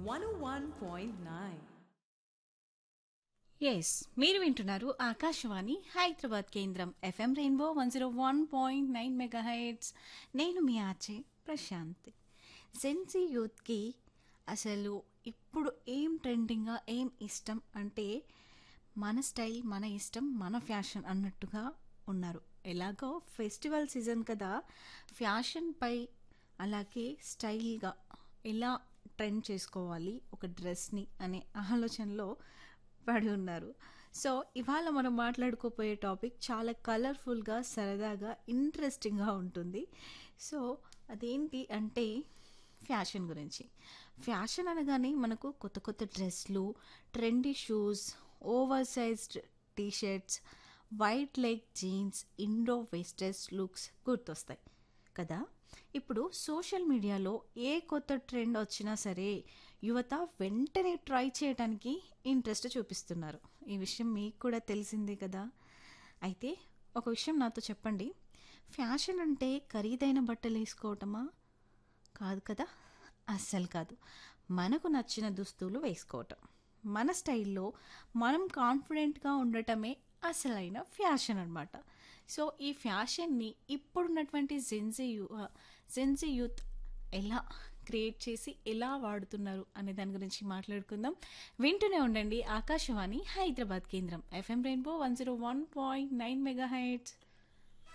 101.9. Yes మీరు వింటున్నారు ఆకాశవాణి హైదరాబాద్ కేంద్రం ఎఫ్ఎం రెయిన్బో 101.9 మెగాహెర్ట్జ్. నేను మీ ఆర్జే ప్రశాంత్. సెన్సీ యూత్కి అసలు ఇప్పుడు ఏం ట్రెండింగ్గా ఏం ఇష్టం అంటే మన స్టైల్ మన ఇష్టం మన ఫ్యాషన్ అన్నట్టుగా ఉన్నారు. ఎలాగో ఫెస్టివల్ సీజన్ కదా, ఫ్యాషన్పై అలాగే స్టైల్గా ఎలా ట్రెండ్ చేసుకోవాలి ఒక డ్రెస్ని అనే ఆలోచనలో పడి ఉన్నారు. సో ఇవాళ మనం మాట్లాడుకోపోయే టాపిక్ చాలా కలర్ఫుల్గా సరదాగా ఇంట్రెస్టింగ్గా ఉంటుంది. సో అదేంటి అంటే ఫ్యాషన్ గురించి. ఫ్యాషన్ అనగానే మనకు కొత్త కొత్త డ్రెస్లు, trendy shoes, over sized T shirts, white leg jeans, Indo western looks గుర్తొస్తాయి కదా. ఇప్పుడు సోషల్ మీడియాలో ఏ కొత్త ట్రెండ్ వచ్చినా సరే యువత వెంటనే ట్రై చేయడానికి ఇంట్రెస్ట్ చూపిస్తున్నారు. ఈ విషయం మీకు కూడా తెలిసిందే కదా. అయితే ఒక విషయం నాతో చెప్పండి, ఫ్యాషన్ అంటే ఖరీదైన బట్టలు వేసుకోవటమా? కాదు కదా, అస్సలు కాదు. మనకు నచ్చిన దుస్తులు వేసుకోవటం, మన స్టైల్లో మనం కాన్ఫిడెంట్గా ఉండటమే అసలైన ఫ్యాషన్ అన్నమాట. సో ఈ ఫ్యాషన్ని ఇప్పుడున్నటువంటి జెన్జీ యూత్ ఎలా క్రియేట్ చేసి ఎలా వాడుతున్నారు అనే దాని గురించి మాట్లాడుకుందాం. వింటూనే ఉండండి ఆకాశవాణి హైదరాబాద్ కేంద్రం ఎఫ్ఎం రెయిన్బో 101.9 మెగాహెర్ట్జ్.